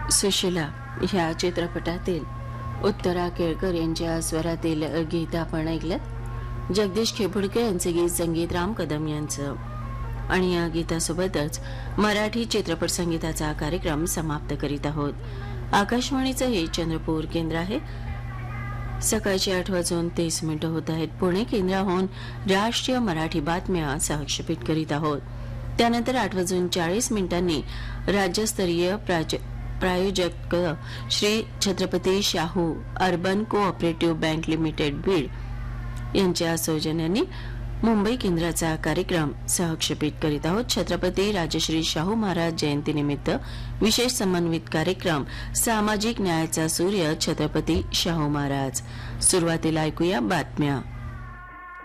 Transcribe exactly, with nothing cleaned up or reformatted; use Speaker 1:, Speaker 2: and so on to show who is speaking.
Speaker 1: सुशिला ह्या चित्रपटातील उत्तरा केळकर यांच्या स्वरातील गीत आपण ऐकलं. जगदीश खेपुडकर यांचे गीत संगीत राम कदम यांचं. आणि या गीतासोबतच मराठी चित्रपट संगीताचा कार्यक्रम समाप्त करीत आहोत. आकाशवाणीचं हे चंद्रपूर केंद्र आहे. सकाळची आठ वाजून तीस मिनिटं होत आहेत. पुणे केंद्राहून राष्ट्रीय मराठी बातम्या सहक्षेपित करीत आहोत. त्यानंतर आठ वाजून चाळीस मिनिटांनी राज्यस्तरीय प्रायोजक Shri Chhatrapati Shahu urban cooperative bank limited Beed यांच्या सौजन्याने मुंबई केंद्राचा कार्यक्रम सहक्षेपित करीत आहोत. छत्रपती राजश्री शाहू महाराज जयंतीनिमित्त विशेष समन्वित कार्यक्रम सामाजिक न्यायाचा सूर्य छत्रपती शाहू महाराज. सुरुवातीला ऐकूया बातम्या.